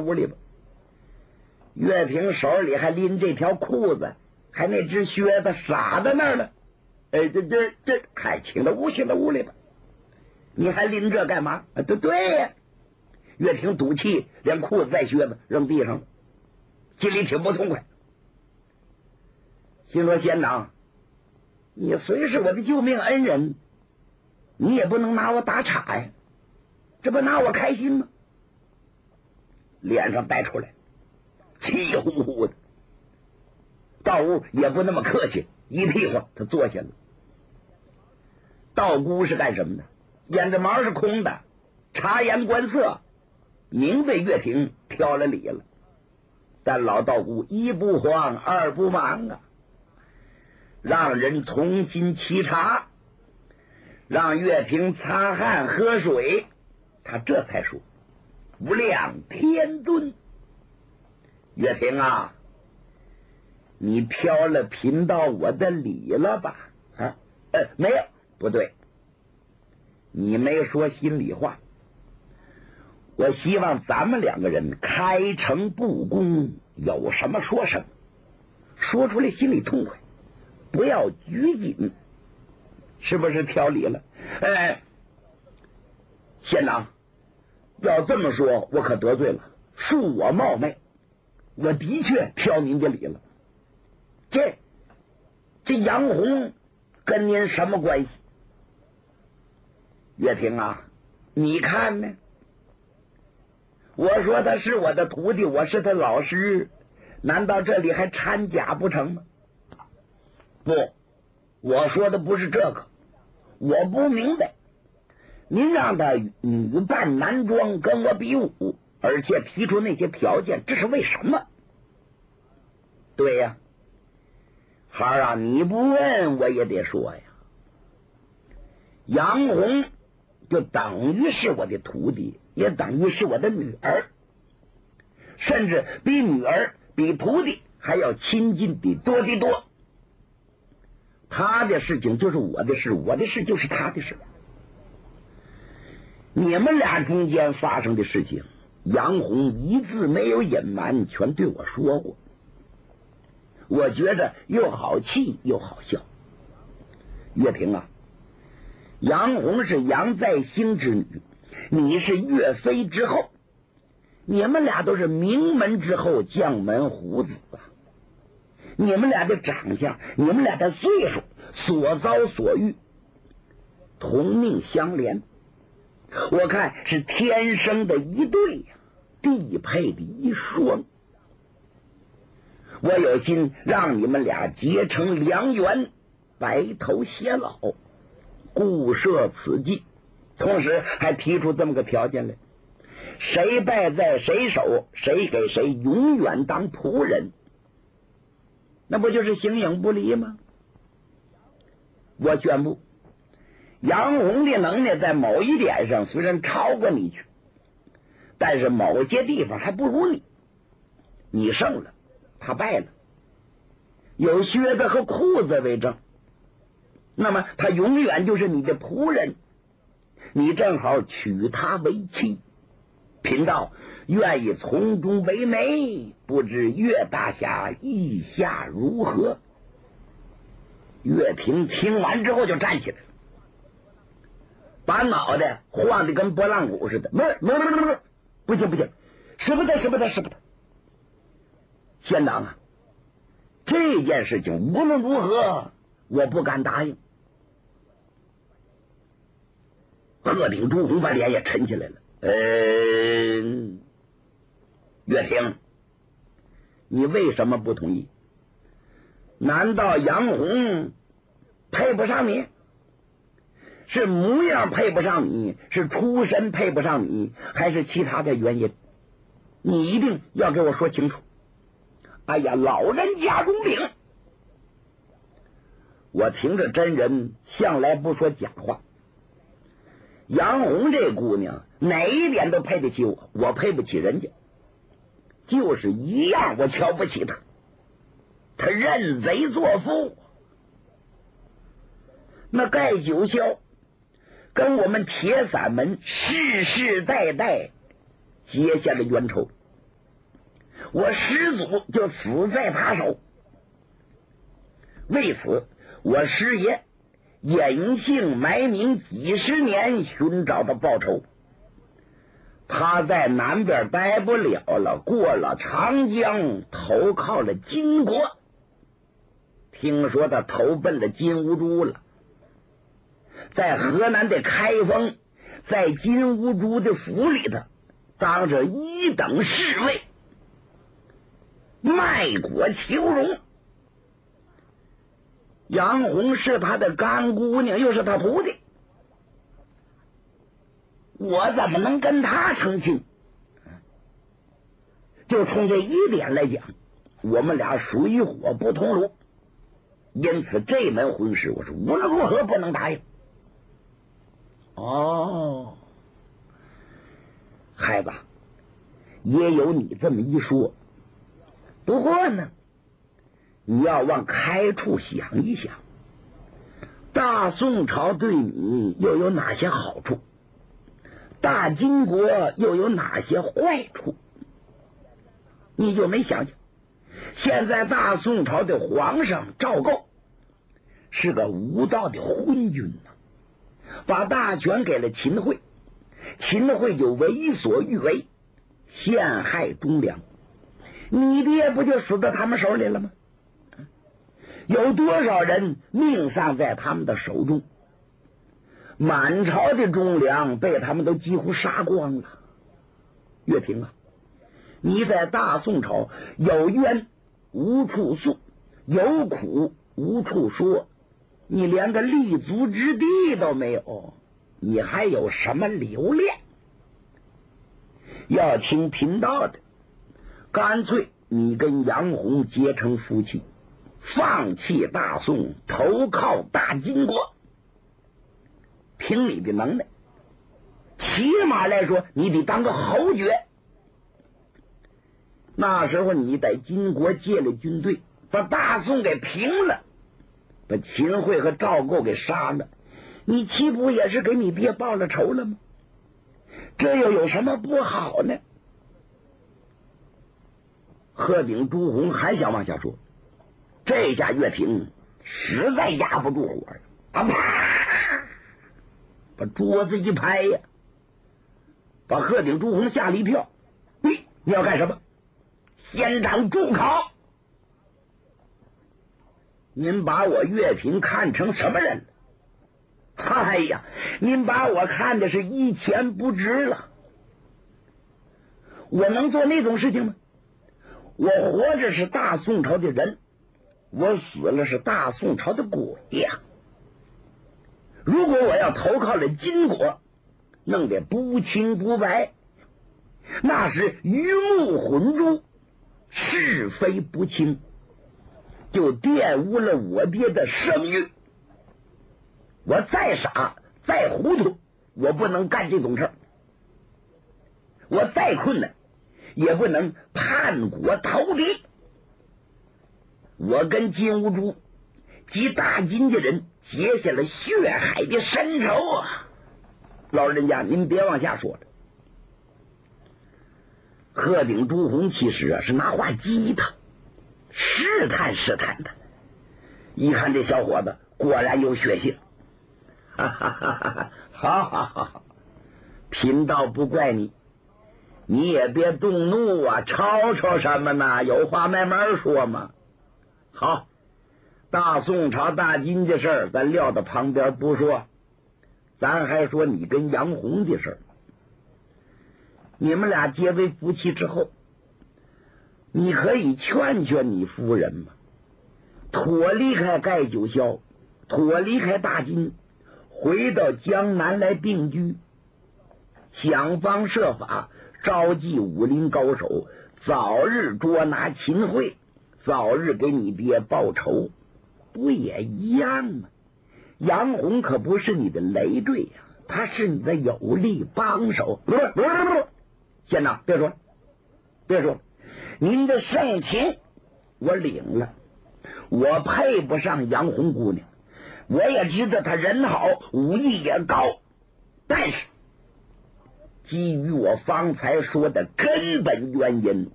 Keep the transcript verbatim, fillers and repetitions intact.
屋里吧。岳平手里还拎这条裤子，还那只靴子傻在那儿呢。哎，这这这，还请到屋，请到屋里吧。你还拎这干嘛？啊，对对呀。岳平赌气，连裤子带靴子扔地上了，心里挺不痛快。心说县长，你虽是我的救命恩人，你也不能拿我打岔呀，这不拿我开心吗？脸上带出来，气呼呼的。到屋也不那么客气，一屁股他坐下了。道姑是干什么的？眼子毛是空的，察言观色，明被岳平挑了理了。但老道姑一不慌二不忙啊，让人重新沏茶，让岳平擦汗喝水，他这才说无量天尊，岳平啊，你挑了贫道我的理了吧？啊，呃，没有，不对，你没说心里话。我希望咱们两个人开诚布公，有什么说什么，说出来心里痛快，不要拘谨，是不是挑理了？哎，县长，要这么说，我可得罪了，恕我冒昧，我的确挑您的理了。这这杨红跟您什么关系？岳平啊，你看呢？我说他是我的徒弟，我是他老师，难道这里还掺假不成吗？不，我说的不是这个，我不明白，您让他女扮男装跟我比武，而且提出那些条件，这是为什么？对呀，孩儿啊，你不问我也得说呀。杨红就等于是我的徒弟，也等于是我的女儿，甚至比女儿比徒弟还要亲近的多的多。他的事情就是我的事，我的事就是他的事。你们俩中间发生的事情，杨红一字没有隐瞒，全对我说过。我觉着又好气又好笑。岳平啊，杨红是杨再兴之女，你是岳飞之后，你们俩都是名门之后将门虎子啊！你们俩的长相，你们俩的岁数，所遭所遇，同命相连，我看是天生的一对呀，地配的一双。我有心让你们俩结成良缘，白头偕老，固设此计，同时还提出这么个条件来，谁败在谁手，谁给谁永远当仆人，那不就是形影不离吗？我宣布，杨红的能耐在某一点上虽然超过你去，但是某些地方还不如你，你胜了，他败了，有靴子和裤子为证，那么他永远就是你的仆人，你正好娶她为妻，贫道愿意从中为媒，不知岳大侠意下如何？岳平听完之后就站起来了，把脑袋晃得跟拨浪鼓似的，没没没没，不行不行，使不得使不得使不得。县长啊，这件事情无论如何我不敢答应。鹤顶朱红把脸也沉起来了。嗯，岳平，你为什么不同意？难道杨红配不上你？是模样配不上你，是出身配不上你，还是其他的原因？你一定要给我说清楚。哎呀，老人家容禀，我听着真人向来不说假话。杨红这姑娘哪一点都配得起我，我配不起人家，就是一样我瞧不起她，她认贼作父。那盖九霄跟我们铁伞门世世代代结下了冤仇， 我师祖就死在他手。为此，我师爷隐姓埋名几十年，寻找他报仇。他在南边待不了了，过了长江，投靠了金国。听说他投奔了金兀术了，在河南的开封，在金兀术的府里头当着一等侍卫，卖国求荣。杨红是他的干姑娘，又是他徒弟，我怎么能跟他成亲？就从这一点来讲，我们俩水火不同炉，因此这门婚事我是无论如何不能答应。哦，孩子，也有你这么一说，不过呢，你要往开处想一想，大宋朝对你又有哪些好处，大金国又有哪些坏处，你就没想想。现在大宋朝的皇上赵构是个无道的昏君呐、啊，把大权给了秦桧，秦桧就为所欲为，陷害忠良。你爹不就死到他们手里了吗？有多少人命丧在他们的手中？满朝的忠良被他们都几乎杀光了。岳平啊，你在大宋朝有冤无处诉，有苦无处说，你连个立足之地都没有，你还有什么留恋？要听贫道的，干脆你跟杨红结成夫妻，放弃大宋，投靠大金国。凭你的能耐，起码来说你得当个侯爵。那时候你在金国借了军队，把大宋给平了，把秦桧和赵构给杀了，你岂不也是给你爹报了仇了吗？这又有什么不好呢？鹤顶朱红还想往下说，这下岳平实在压不住火了，啊啪，把桌子一拍呀，把鹤顶朱红吓了一跳。你你要干什么？县长住口！您把我岳平看成什么人了？哎呀，您把我看的是一钱不值了。我能做那种事情吗？我活着是大宋朝的人，我死了是大宋朝的鬼呀。如果我要投靠了金国，弄得不清不白，那是鱼目混珠，是非不清，就玷污了我爹的声誉。我再傻再糊涂，我不能干这种事儿。我再困难也不能叛国投敌。我跟金兀术及大金家人结下了血海的深仇啊！老人家您别往下说了。鹤顶朱红其实啊是拿话激他，试探试探他。一看这小伙子果然有血性，哈哈哈哈！好好好好，贫道不怪你，你也别动怒啊，吵吵什么呢？有话慢慢说嘛。好，大宋朝大金的事儿咱撂到旁边不说，咱还说你跟杨红的事儿。你们俩结为夫妻之后，你可以劝劝你夫人嘛，妥离开盖九霄，妥离开大金，回到江南来定居，想方设法召集武林高手，早日捉拿秦桧，早日给你爹报仇，不也一样吗？杨红可不是你的累赘呀、啊，他是你的有力帮手。不是不是不是，县长别说了，别说了，您的盛情我领了，我配不上杨红姑娘，我也知道她人好，武艺也高，但是基于我方才说的根本原因，